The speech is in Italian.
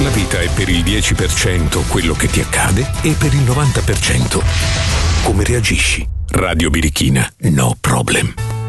La vita è per il 10% quello che ti accade e per il 90% come reagisci. Radio Birichina, no problem.